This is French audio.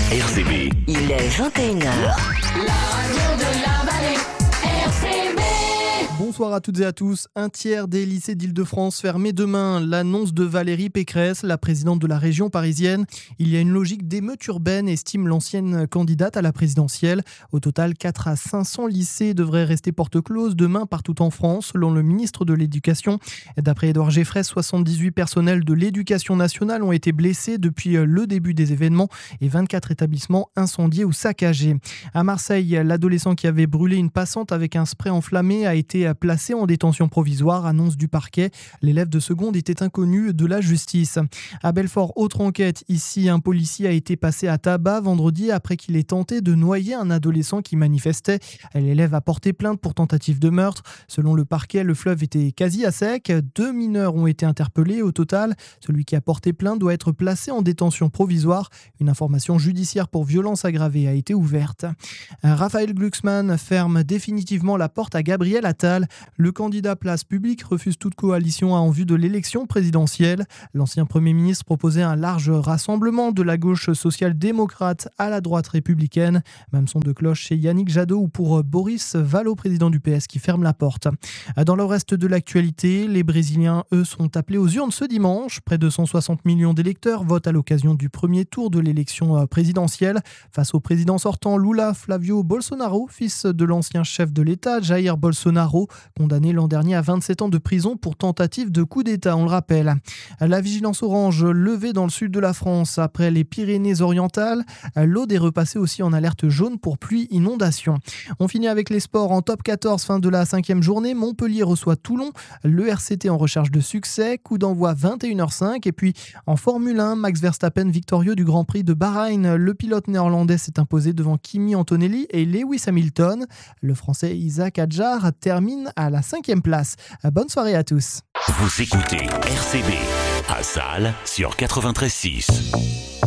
RCB. Il est 21h. La radio de la vallée, RCB. Bonsoir à toutes et à tous. Un tiers des lycées d'Île-de-France fermés demain. L'annonce de Valérie Pécresse, la présidente de la région parisienne. Il y a une logique d'émeute urbaine, estime l'ancienne candidate à la présidentielle. Au total, 4 à 500 lycées devraient rester porte close demain partout en France, selon le ministre de l'Éducation. D'après Édouard Geffray, 78 personnels de l'Éducation nationale ont été blessés depuis le début des événements et 24 établissements incendiés ou saccagés. À Marseille, l'adolescent qui avait brûlé une passante avec un spray enflammé a été placé en détention provisoire, annonce du parquet. L'élève de seconde était inconnu de la justice. À Belfort, autre enquête. Ici, un policier a été passé à tabac vendredi après qu'il ait tenté de noyer un adolescent qui manifestait. L'élève a porté plainte pour tentative de meurtre. Selon le parquet, le fleuve était quasi à sec. 2 mineurs ont été interpellés au total. Celui qui a porté plainte doit être placé en détention provisoire. Une information judiciaire pour violence aggravée a été ouverte. Raphaël Glucksmann ferme définitivement la porte à Gabriel Attal. Le candidat Place Publique refuse toute coalition en vue de l'élection présidentielle. L'ancien Premier ministre proposait un large rassemblement de la gauche social-démocrate à la droite républicaine. Même son de cloche chez Yannick Jadot ou pour Boris Vallaud, président du PS, qui ferme la porte. Dans le reste de l'actualité, les Brésiliens, eux, sont appelés aux urnes ce dimanche. Près de 160 millions d'électeurs votent à l'occasion du premier tour de l'élection présidentielle. Face au président sortant Lula Flavio Bolsonaro, fils de l'ancien chef de l'État Jair Bolsonaro, condamné l'an dernier à 27 ans de prison pour tentative de coup d'État, on le rappelle. La vigilance orange levée dans le sud de la France après les Pyrénées-Orientales. L'Aude est repassée aussi en alerte jaune pour pluie-inondation. On finit avec les sports en top 14, fin de la 5e journée. Montpellier reçoit Toulon. Le RCT en recherche de succès. Coup d'envoi 21h05. Et puis en Formule 1, Max Verstappen victorieux du Grand Prix de Bahreïn. Le pilote néerlandais s'est imposé devant Kimi Antonelli et Lewis Hamilton. Le français Isaac Hadjar termine à la 5e place. Bonne soirée à tous. Vous écoutez RCB à Salles sur 93.6.